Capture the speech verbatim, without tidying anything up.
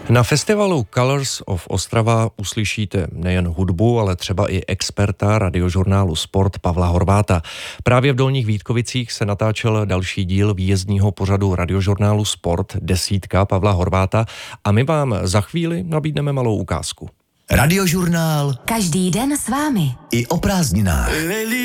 Na festivalu Colors of Ostrava uslyšíte nejen hudbu, ale třeba i experta radiožurnálu Sport Pavla Horváta. Právě v Dolních Vítkovicích se natáčel další díl výjezdního pořadu radiožurnálu Sport Desítka Pavla Horváta a my vám za chvíli nabídneme malou ukázku. Radiožurnál každý den s vámi. i o prázdninách.